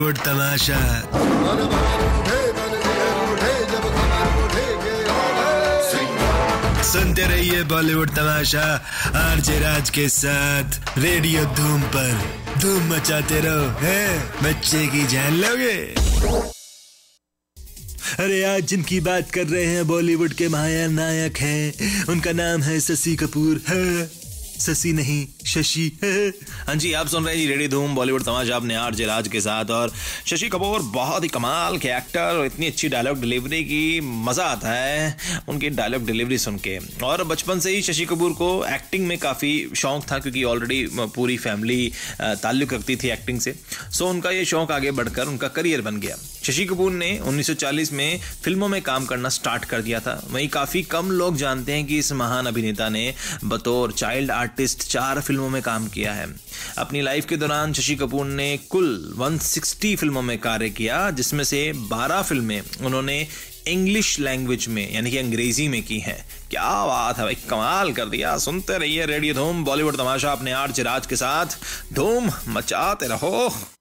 बॉलीवुड तमाशा। सुनते रहिए बॉलीवुड तमाशा आरजे राज के साथ रेडियो धूम पर। धूम मचाते रहो, हैं बच्चे की जान लोगे। अरे आज जिनकी बात कर रहे हैं बॉलीवुड के महानायक हैं, उनका नाम है शशि कपूर। शशि नहीं शशि। हाँ जी, आप सुन रहे हैं रेडियो धूम बॉलीवुड तमाशा अपने आरजे राज के साथ। और शशि कपूर बहुत ही कमाल के एक्टर और इतनी अच्छी डायलॉग डिलीवरी की मज़ा आता है उनकी डायलॉग डिलीवरी सुन के। और बचपन से ही शशि कपूर को एक्टिंग में काफ़ी शौक था, क्योंकि ऑलरेडी पूरी फैमिली ताल्लुक़ रखती थी एक्टिंग से। सो उनका ये शौक आगे बढ़कर उनका करियर बन गया। शशि कपूर ने 1940 में फिल्मों में काम करना स्टार्ट कर दिया था। वहीं काफ़ी कम लोग जानते हैं कि इस महान अभिनेता ने बतौर चाइल्ड आर्टिस्ट 4 फिल्मों में काम किया है। अपनी लाइफ के दौरान शशि कपूर ने कुल 160 फिल्मों में कार्य किया, जिसमें से 12 फिल्में उन्होंने इंग्लिश लैंग्वेज में यानी कि अंग्रेजी में की हैं। क्या बात है भाई, कमाल कर दिया। सुनते रहिए रेडियो धूम बॉलीवुड तमाशा अपने आरजे राज के साथ। धूम मचाते रहो।